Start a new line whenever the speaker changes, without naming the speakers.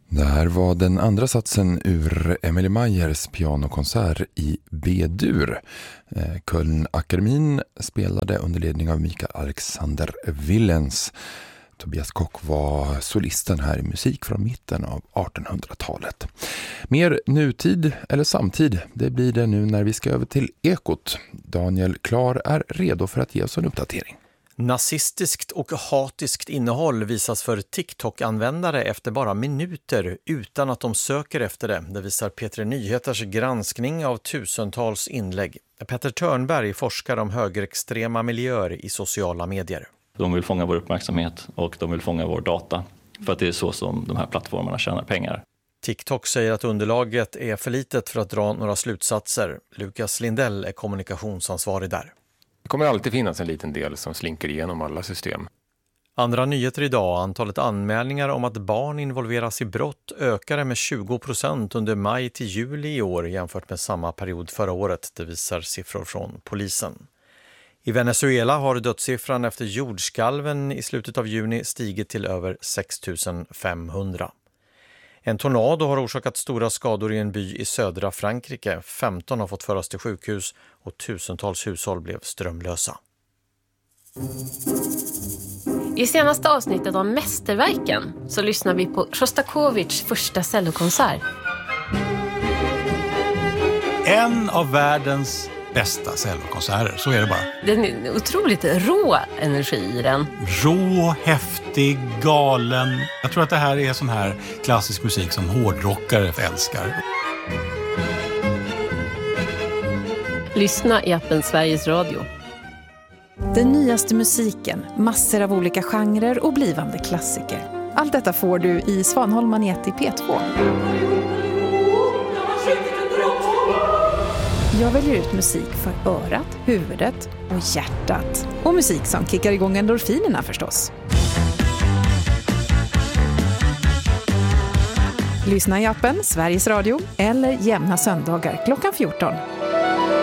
Det här var den andra satsen ur Emilie Meyers pianokonsert i B-dur. Köln-akademin spelade under ledning av Mikael Alexander Willens. Tobias Kock var solisten här i musik från mitten av 1800-talet. Mer nutid eller samtid, det blir det nu när vi ska över till Ekot. Daniel Klar är redo för att ge oss en uppdatering.
Nazistiskt och hatiskt innehåll visas för TikTok-användare efter bara minuter utan att de söker efter det. Det visar P3 Nyheters granskning av tusentals inlägg. Petter Törnberg forskar om högerextrema miljöer i sociala medier.
De vill fånga vår uppmärksamhet och de vill fånga vår data för att det är så som de här plattformarna tjänar pengar.
TikTok säger att underlaget är för litet för att dra några slutsatser. Lukas Lindell är kommunikationsansvarig där.
Det kommer alltid finnas en liten del som slinker igenom alla system.
Andra nyheter idag. Antalet anmälningar om att barn involveras i brott ökade med 20% under maj till juli i år jämfört med samma period förra året. Det visar siffror från polisen. I Venezuela har dödssiffran efter jordskalven i slutet av juni stigit till över 6 500. En tornado har orsakat stora skador i en by i södra Frankrike. 15 har fått föras till sjukhus och tusentals hushåll blev strömlösa.
I senaste avsnittet av Mästerverken så lyssnar vi på Sjostakovitjs första cellokonsert.
En av världens bästa cellokonserter, så är det bara.
Den är otroligt rå energi i den.
Rå, häftig, galen. Jag tror att det här är sån här klassisk musik som hårdrockare älskar.
Lyssna i appen Sveriges Radio.
Den nyaste musiken, massor av olika genrer och blivande klassiker. Allt detta får du i Svanholm Magnet i P2. Jag väljer ut musik för örat, huvudet och hjärtat. Och musik som kickar igång endorfinerna förstås. Lyssna i appen Sveriges Radio eller jämna söndagar klockan 14.